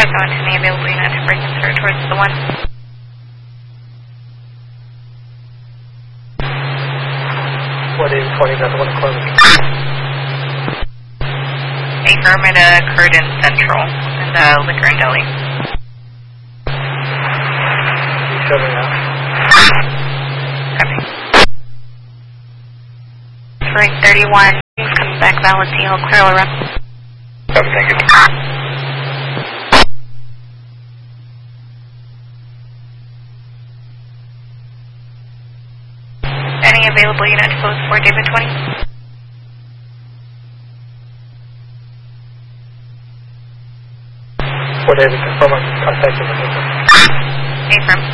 Fresno, any available unit to bring sir towards the 1. What is 20, that's the 1 o'clock. Affirm, it occurred in Central, in the Liquor and Deli. Shutting out. Copy. Frank 31, coming back Valentino, clear all around. Copy, thank you. Any available unit to post for David 20? For David, confirm on contact with the Affirm.